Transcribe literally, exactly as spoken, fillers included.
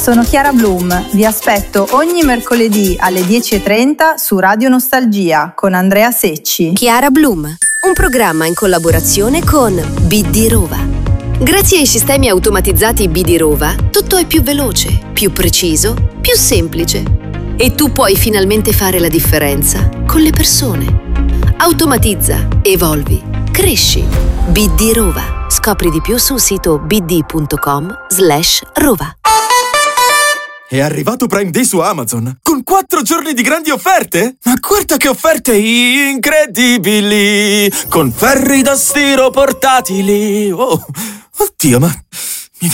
Sono Chiara Bloom, vi aspetto ogni mercoledì alle dieci e trenta su Radio Nostalgia con Andrea Secci. Chiara Bloom, un programma in collaborazione con B D Rova. Grazie ai sistemi automatizzati B D Rova, tutto è più veloce, più preciso, più semplice. E tu puoi finalmente fare la differenza con le persone. Automatizza, evolvi, cresci. B D Rova. Scopri di più sul sito bd.com slash rova. È arrivato Prime Day su Amazon, con quattro giorni di grandi offerte? Ma guarda che offerte incredibili! Con ferri da stiro portatili! Oh, oddio, ma